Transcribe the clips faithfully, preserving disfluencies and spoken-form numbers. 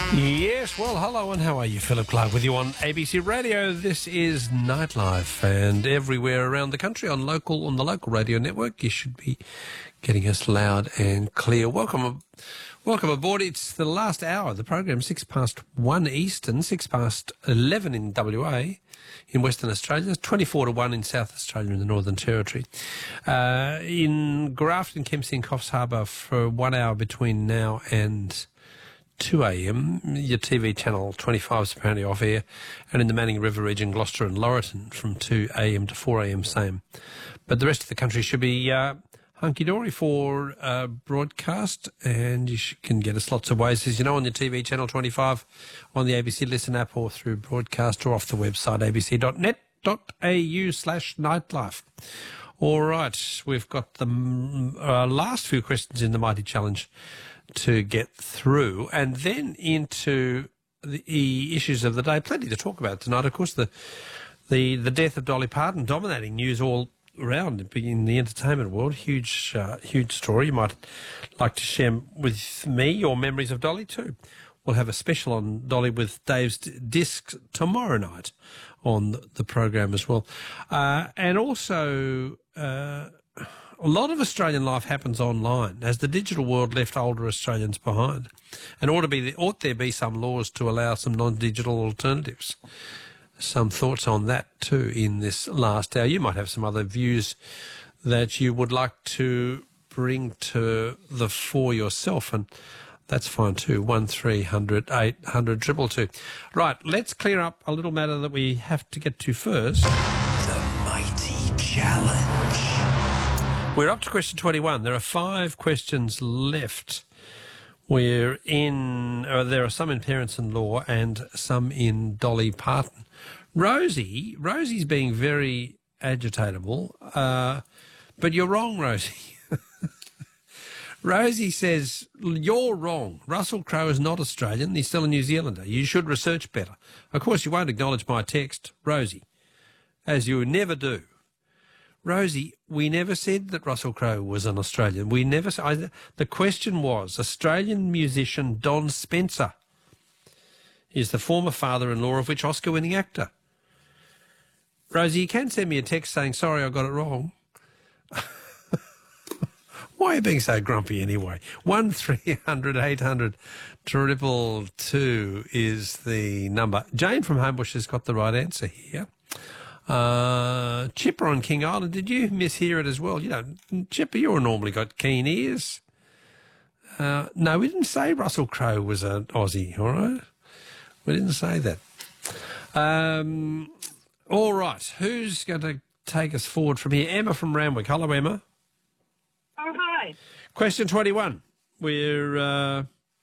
Yes, well, hello and how are you? Philip Clark with you on A B C Radio. This is Nightlife, and everywhere around the country on local on the local radio network, you should be getting us loud and clear. Welcome, welcome aboard. It's the last hour of the program, six past one Eastern, six past eleven in W A, in Western Australia, twenty-four to one in South Australia and the Northern Territory. Uh, in Grafton, Kempsey and Coffs Harbour for one hour between now and two a m, your T V channel twenty-five is apparently off air, and in the Manning River region, Gloucester and Laurelton from two a m to four a m same. But the rest of the country should be uh, hunky-dory for uh, broadcast, and you sh- can get us lots of ways, as you know, on your T V channel twenty-five, on the A B C Listen app, or through broadcast, or off the website a b c dot net dot a u slash nightlife. All right, we've got the uh, last few questions in the Mighty Challenge to get through, and then into the issues of the day. Plenty to talk about tonight. Of course, the the the death of Dolly Parton dominating news all around in the entertainment world. Huge, uh, huge story. You might like to share with me your memories of Dolly too. We'll have a special on Dolly with Dave's Discs tomorrow night on the program as well, uh, and also. Uh, A lot of Australian life happens online, as the digital world left older Australians behind. And ought to be, ought there be some laws to allow some non-digital alternatives? Some thoughts on that too in this last hour. You might have some other views that you would like to bring to the fore yourself, and that's fine too. One three hundred eight hundred two two two. Right, let's clear up a little matter that we have to get to first. The Mighty Challenge. We're up to question twenty-one. There are five questions left. We're in, uh, there are some in parents-in-law and some in Dolly Parton. Rosie, Rosie's being very agitatable, uh, but you're wrong, Rosie. Rosie says, you're wrong. Russell Crowe is not Australian. He's still a New Zealander. You should research better. Of course, you won't acknowledge my text, Rosie, as you never do. Rosie, we never said that Russell Crowe was an Australian. We never. I, the question was, Australian musician Don Spencer is the former father-in-law of which Oscar-winning actor? Rosie, you can send me a text saying, sorry, I got it wrong. Why are you being so grumpy anyway? One three hundred eight hundred triple two is the number. Jane from Homebush has got the right answer here. Uh, Chipper on King Island, did you mishear it as well? You know, Chipper, you're normally got keen ears. Uh, no, we didn't say Russell Crowe was an Aussie, all right? We didn't say that. Um, all right, who's going to take us forward from here? Emma from Randwick. Hello, Emma. Oh, hi. Question twenty-one. We're, uh,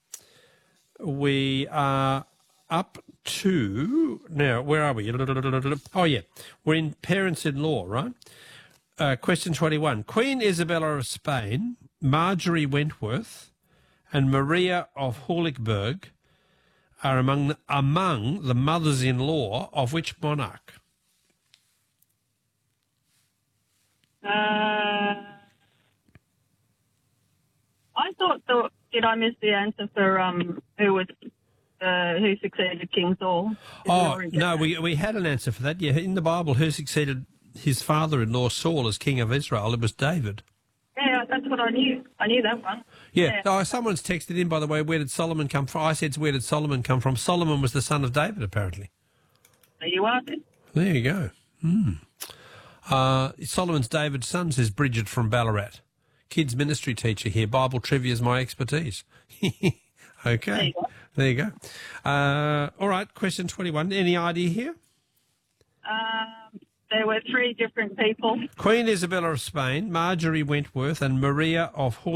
we are up to, now, where are we? Oh, yeah, we're in parents-in-law, right? Uh, question twenty-one. Queen Isabella of Spain, Marjorie Wentworth and Maria of Horlickburg are among the, among the mothers-in-law of which monarch? Uh, I thought, the, did I miss the answer for um who was uh, who succeeded King Saul? Did Oh, no, we we had an answer for that. Yeah, in the Bible, who succeeded his father-in-law Saul as king of Israel? It was David. Yeah, that's what I knew. I knew that one. Yeah. Yeah. Oh, someone's texted in, by the way, where did Solomon come from? I said, where did Solomon come from? Solomon was the son of David, apparently. There you are, then. There you go. Hmm. Uh, Solomon's David's son, says Bridget from Ballarat. Kids ministry teacher here. Bible trivia is my expertise. Okay. There you go. There you go. Uh, all right, question twenty-one. Any idea here? Um, there were three different people. Queen Isabella of Spain, Marjorie Wentworth and Maria of Horlickburg